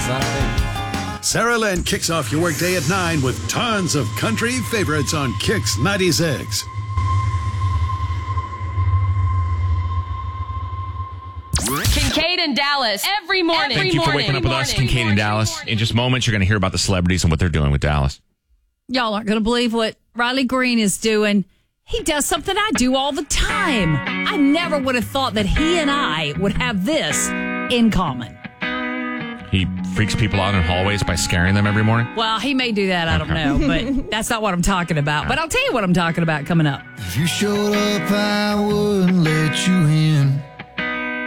Sarah Lynn kicks off your workday at 9 with tons of country favorites on Kix 96. Kincaid and Dallas every morning. Thank you for waking up with us, Kincaid and Dallas. In just moments, you're going to hear about the celebrities and what they're doing with Dallas. Y'all aren't going to believe what Riley Green is doing. He does something I do all the time. I never would have thought that he and I would have this in common. He freaks people out in hallways by scaring them every morning? Well, he may do that. I don't know, but that's not what I'm talking about. But I'll tell you what I'm talking about coming up. If you showed up, I wouldn't let you in.